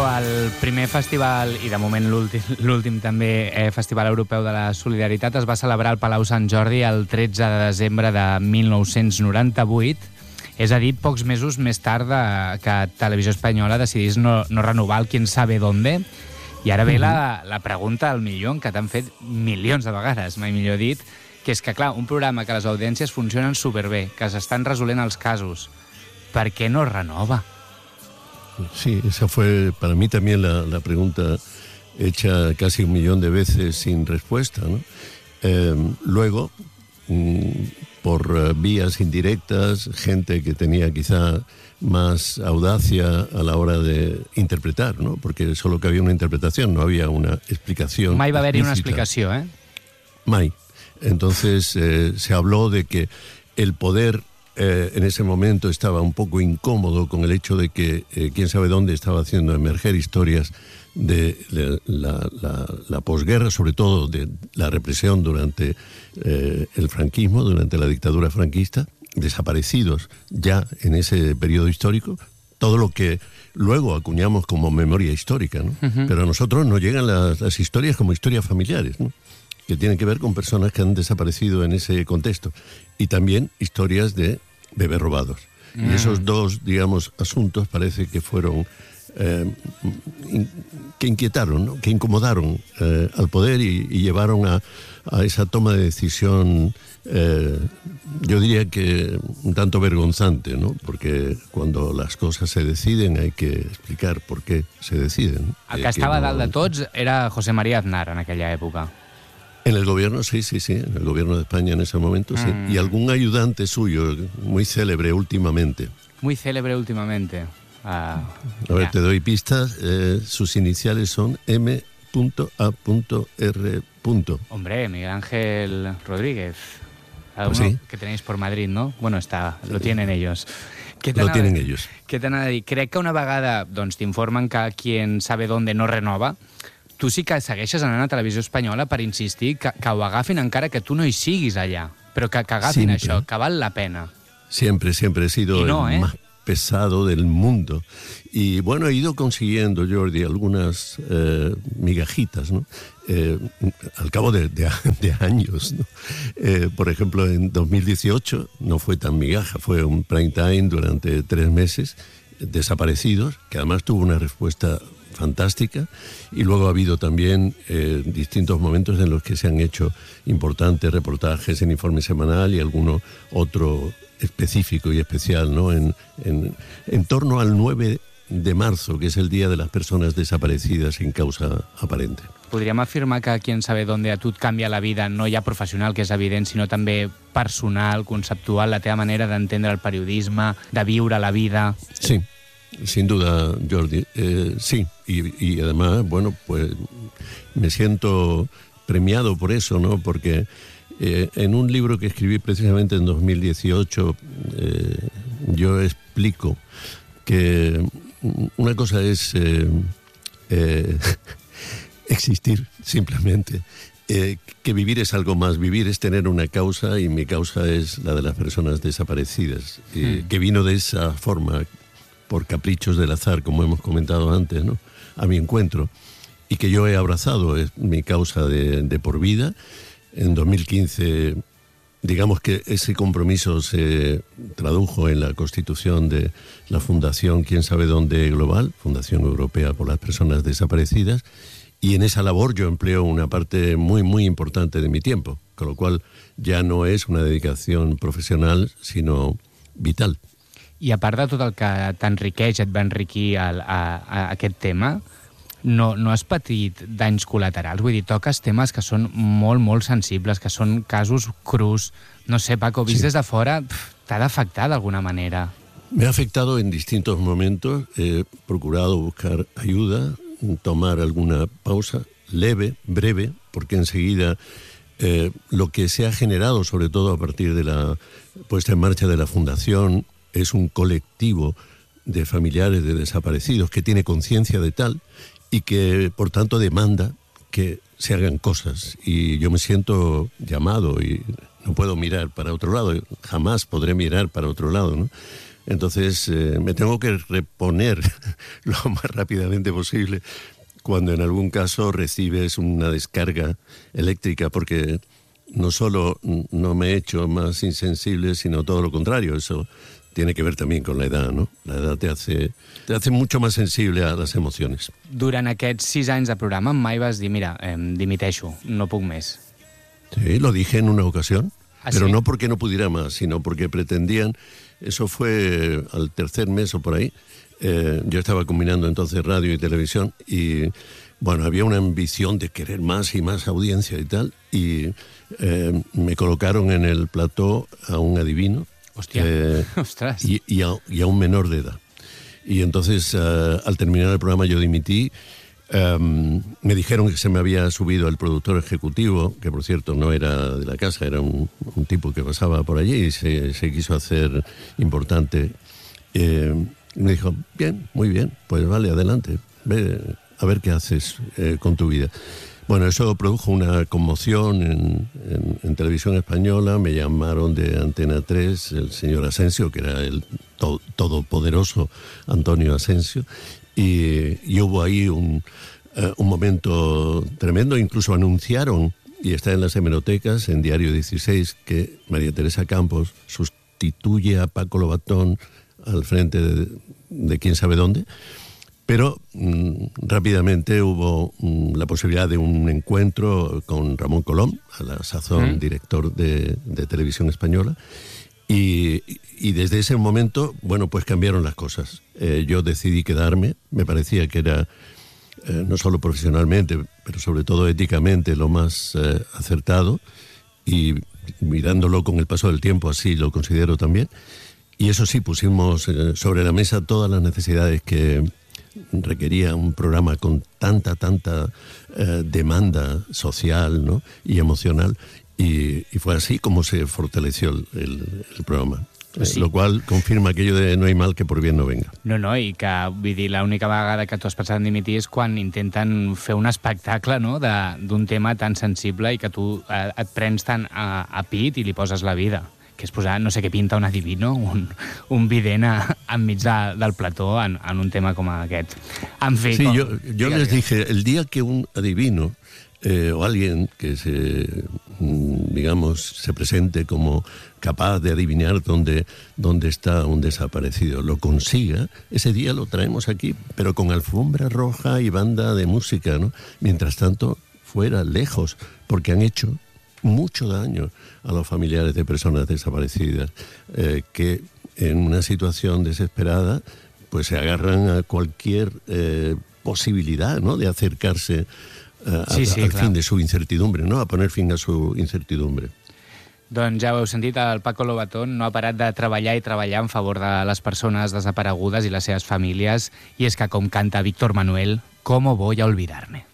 el primer festival, i de moment l'últim també, Festival Europeu de la Solidaritat, es va celebrar al Palau Sant Jordi el 13 de desembre de 1998. És a dir, pocs mesos més tard que Televisió Espanyola decidís no renovar el Quién sabe dónde. I ara ve la pregunta al millón que t'han fet milions de vegades, mai millor dit, que és que, clar, un programa que les audiències funcionen superbé, que s'estan resolent els casos, ¿per qué no renova? Sí, esa fue para mí también la pregunta hecha casi 1 millón de veces sin respuesta, ¿no? Luego, por vías indirectas, gente que tenía quizá más audacia a la hora de interpretar, ¿no? Porque solo que había una interpretación, no había una explicación. Mai va haver-hi una explicació, ¿eh? Mai. Entonces se habló de que el poder en ese momento estaba un poco incómodo con el hecho de que quién sabe dónde estaba haciendo emerger historias de la posguerra, sobre todo de la represión durante el franquismo, durante la dictadura franquista, desaparecidos ya en ese periodo histórico, todo lo que luego acuñamos como memoria histórica, ¿no? Pero a nosotros nos llegan las historias como historias familiares, ¿no? Que tienen que ver con personas que han desaparecido en ese contexto, y también historias de bebés robados. Y esos dos, digamos, asuntos parece que fueron que inquietaron, ¿no? Que incomodaron al poder y llevaron a esa toma de decisión, yo diría que un tanto vergonzante, ¿no? Porque cuando las cosas se deciden hay que explicar por qué se deciden. El que estava a dalt de tots era José María Aznar en aquella època. En el gobierno, sí, en el gobierno de España en ese momento, sí. Y algún ayudante suyo, muy célebre últimamente. Muy célebre últimamente. A ver, te doy pistas. Sus iniciales son M.A.R. Hombre, Miguel Ángel Rodríguez. Pues sí. Que tenéis por Madrid, ¿no? Bueno, lo tienen ellos. Lo tienen ellos. Què t'anava a dir? Crec que una vegada t'informen que Quién sabe dónde no renova, tu sí que segueixes anant a Televisió Espanyola per insistir que ho agafin encara que tu no hi siguis allà, però que agafin això, que val la pena. Siempre he sido el más pesado del mundo. Y bueno, he ido consiguiendo, Jordi, algunas migajitas, ¿no? Al cabo de años, ¿no? Por ejemplo, en 2018 no fue tan migaja, fue un prime time durante 3 meses, Desaparecidos, que además tuvo una respuesta fantástica, y luego ha habido también distintos momentos en los que se han hecho importantes reportajes en Informe Semanal y alguno otro específico y especial, ¿no? En torno al 9 de marzo, que es el Día de las Personas Desaparecidas sin causa aparente. Podríem afirmar que Quién sabe dónde a tu et canvia la vida, no ja professional, que és evident, sinó també personal, conceptual, la teva manera d'entendre el periodisme, de viure la vida. Sí, sin duda, Jordi. Sí, y además, bueno, pues me siento premiado por eso, ¿no? Porque en un libro que escribí precisamente en 2018, yo explico que una cosa es existir simplemente, que vivir es algo más. Vivir es tener una causa, y mi causa es la de las personas desaparecidas, que vino de esa forma, por caprichos del azar, como hemos comentado antes, ¿no? A mi encuentro, y que yo he abrazado. Es mi causa de por vida. En 2015, digamos que ese compromiso se tradujo en la constitución de la Fundación Quién sabe dónde Global, Fundación Europea por las Personas Desaparecidas, y en esa labor yo empleo una parte muy, muy importante de mi tiempo, con lo cual ya no es una dedicación profesional, sino vital. I a part de tot el que t'enriqueix, et va enriquir a aquest tema, no has patit danys col·laterals? Vull dir, toques temes que són molt, molt sensibles, que són casos crus. No sé, Paco, vist des de fora, t'ha d'afectar d'alguna manera. Me ha afectado en distintos momentos. He procurado buscar ayuda, tomar alguna pausa, leve, breve, porque enseguida lo que se ha generado, sobre todo a partir de la puesta en marcha de la Fundación, es un colectivo de familiares de desaparecidos que tiene conciencia de tal y que, por tanto, demanda que se hagan cosas. Y yo me siento llamado y no puedo mirar para otro lado, jamás podré mirar para otro lado, ¿no? Entonces me tengo que reponer lo más rápidamente posible cuando en algún caso recibes una descarga eléctrica, porque no solo no me he hecho más insensible, sino todo lo contrario. Eso tiene que ver también con la edad, ¿no? La edad te hace mucho más sensible a las emociones. Durant aquests 6 anys de programa mai vas dir, mira, dimiteixo, no puc més. Sí, lo dije en una ocasión, pero sí? no porque no pudiera más, sino porque pretendían, eso fue al tercer mes o por ahí, yo estaba combinando entonces radio y televisión y, bueno, había una ambición de querer más y más audiencia y tal, y me colocaron en el plató a un adivino. Hostia, ostras. Y a un menor de edad. Y entonces, al terminar el programa, yo dimití. Me dijeron que se me había subido el productor ejecutivo, que por cierto no era de la casa, era un tipo que pasaba por allí y se quiso hacer importante. Me dijo, bien, muy bien, pues vale, adelante, ve a ver qué haces con tu vida. Bueno, eso produjo una conmoción en televisión española. Me llamaron de Antena 3 el señor Asensio, que era el todopoderoso Antonio Asensio, y hubo ahí un momento tremendo. Incluso anunciaron, y está en las hemerotecas, en Diario 16, que María Teresa Campos sustituye a Paco Lobatón al frente de quién sabe dónde. Pero rápidamente hubo la posibilidad de un encuentro con Ramón Colom, a la sazón director de Televisión Española, y desde ese momento, bueno, pues cambiaron las cosas. Yo decidí quedarme, me parecía que era, no solo profesionalmente, pero sobre todo éticamente, lo más acertado, y mirándolo con el paso del tiempo así lo considero también. Y eso sí, pusimos sobre la mesa todas las necesidades que requería un programa con tanta demanda social, ¿no?, y emocional, y fue así como se fortaleció el programa. Pues sí. Lo qual confirma aquello de no hay mal que por bien no venga. No, i que, vull dir, l'única vegada que tu has pensat en dimitir és quan intenten fer un espectacle, no?, d'un tema tan sensible i que tu et prens tan a pit i li poses la vida, que és posar, no sé què pinta un adivino, un vident enmig del plató en un tema com aquest. En fi, sí, yo les dije, el día que un adivino o alguien que se presente como capaz de adivinar dónde está un desaparecido, lo consiga, ese día lo traemos aquí, pero con alfombra roja y banda de música, ¿no? Mientras tanto, fuera, lejos, porque han hecho mucho daño a los familiares de personas desaparecidas, que en una situación desesperada pues se agarran a cualquier posibilidad, ¿no?, de acercarse al fin de su incertidumbre, ¿no?, a poner fin a su incertidumbre. Doncs ja ho heu sentit, el Paco Lobatón no ha parat de treballar i treballar en favor de les persones desaparegudes i les seves famílies, i és que, com canta Víctor Manuel, ¿cómo voy a olvidarme?